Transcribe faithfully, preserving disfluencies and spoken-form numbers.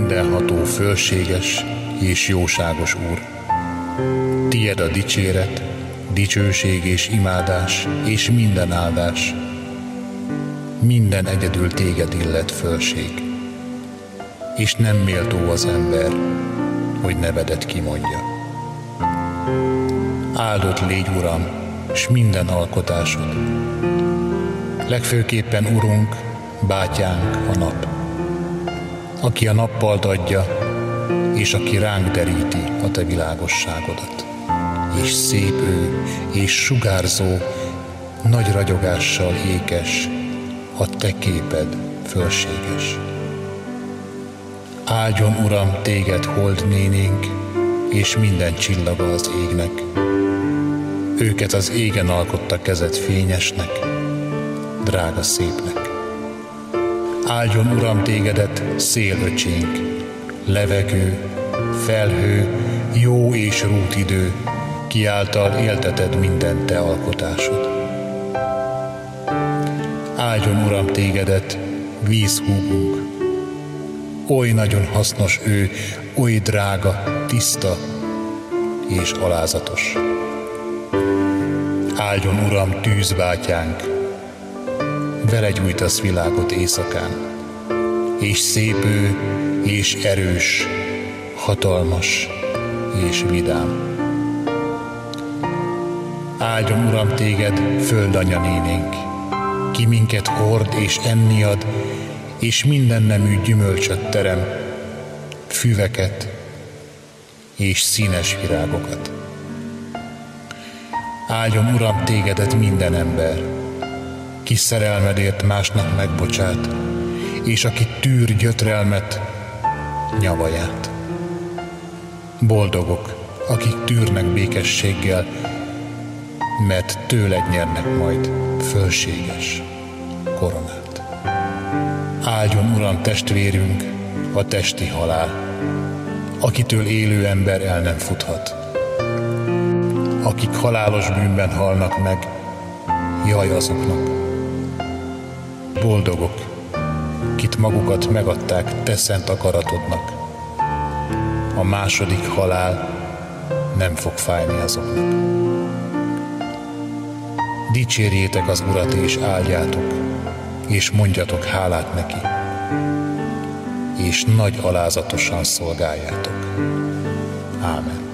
mindenható, fölséges és jóságos Úr. Tied a dicséret, dicsőség és imádás, és minden áldás. Minden egyedül téged illet, fölség, és nem méltó az ember, hogy nevedet kimondja. Áldott légy, Uram, s minden alkotásod, legfőképpen Urunk, Bátyánk a nap, aki a nappalt adja, és aki ránk deríti a te világosságodat. És szép ő, és sugárzó, nagy ragyogással ékes, a te képed fölséges. Áldjon, Uram, téged hold nénénk, és minden csillaga az égnek. Őket az égen alkotta kezed fényesnek, drága szépnek. Áldjon, Uram, tégedet szélöcsénk, levegő, felhő, jó és rútidő, ki által élteted minden te alkotásod. Áldjon, Uram, tégedet vízhúgunk, oly nagyon hasznos ő, oly drága, tiszta és alázatos. Áldjon, Uram, tűzbátyánk, vele gyújtasz világot éjszakán, és szép ő, és erős, hatalmas és vidám. Áldjon, Uram, téged földanya nénénk, ki minket hord és enni ad, és minden nemű gyümölcsöt terem, füveket és színes virágokat. Áldjon, Uram, tégedet minden ember, ki szerelmedért másnak megbocsát, és aki tűr gyötrelmet, nyavaját. Boldogok, akik tűrnek békességgel, mert tőled nyernek majd fölséges koronát. Áldjon, Uram, testvérünk, a testi halál, akitől élő ember el nem futhat. Akik halálos bűnben halnak meg, jaj azoknak. Boldogok, kit magukat megadták te szent akaratodnak. A második halál nem fog fájni azoknak. Dicsérjétek az Urat és áldjátok, és mondjatok hálát neki, és nagy alázatosan szolgáljátok. Ámen.